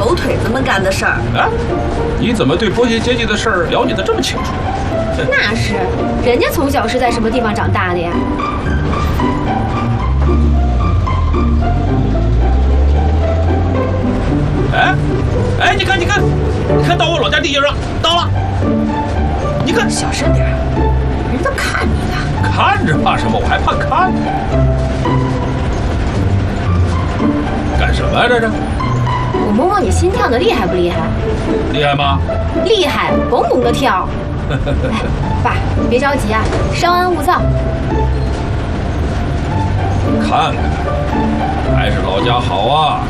狗腿子们干的事儿。 哎，你怎么对剥削阶级的事儿了解得这么清楚？ 那是，人家从小是在什么地方长大的呀？ 哎，你看到我老家地界上到了，你看， 小声点，人都看你呢。 看着怕什么？我还怕看呢。干什么呀这是？ 我摸摸你心跳的厉害不厉害？ 厉害吗？ 厉害，嘣嘣的跳。哎，爸，别着急啊，稍安勿躁。 看看，还是老家好啊。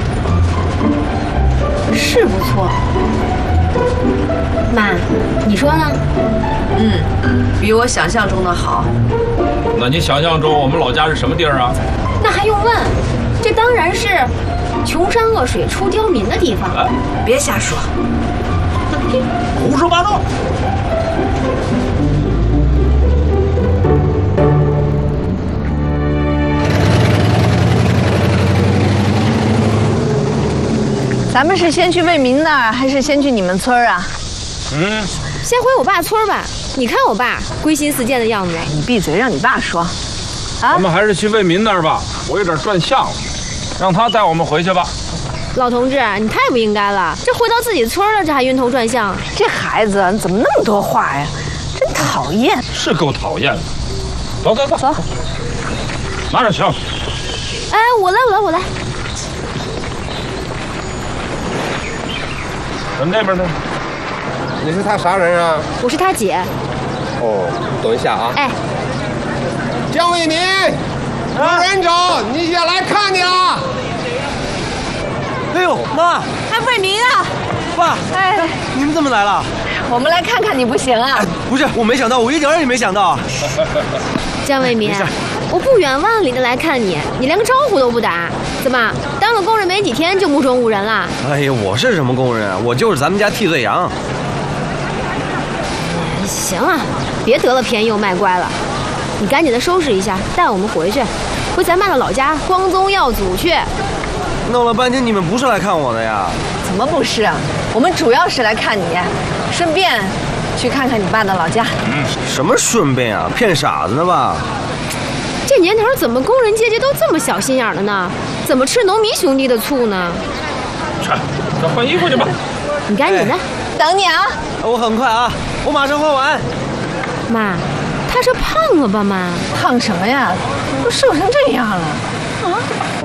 是不错，妈，你说呢？ 比我想象中的好。 那你想象中我们老家是什么地儿啊？ 那还用问？这当然是穷山恶水出刁民的地方。 别瞎说， 胡说八道！ 咱们是先去魏民那儿，还是先去你们村啊？ 先回我爸村吧。你看我爸归心似箭的样子。 你闭嘴，让你爸说。啊， 咱们还是去魏民那儿吧，我有点转向了，让他带我们回去吧。 老同志，你太不应该了，这回到自己村了，这还晕头转向。 这孩子你怎么那么多话呀？真讨厌。 是够讨厌的。走， 走， 拿着枪。 哎，我来。 那边呢？ 你是他啥人啊？ 我是他姐。 哦，等一下啊。 哎， 姜伟民，有人找你姐来看你了。 哎呦，妈！ 哎，魏民啊， 爸！ 哎， 你们怎么来了？ 我们来看看你不行啊？ 不是，我没想到，我一点儿也没想到。 姜伟民，我不远万里的来看你，你连个招呼都不打，怎么当了工人没几天就目中无人了？ 哎呀，我是什么工人啊？我就是咱们家替罪羊。 行了，别得了便宜又卖乖了，你赶紧的收拾一下，带我们回咱爸的老家光宗耀祖去。 弄了半天，你们不是来看我的呀？ 怎么不是啊？我们主要是来看你，顺便去看看你爸的老家。 什么顺便啊？骗傻子呢吧？ 这年头怎么工人阶级都这么小心眼了呢？怎么吃农民兄弟的醋呢？ 去换衣服去吧。 你赶紧的， 等你啊！ 我很快啊，我马上换完。 妈，他是胖了吧妈？ 胖什么呀？都瘦成这样了。啊！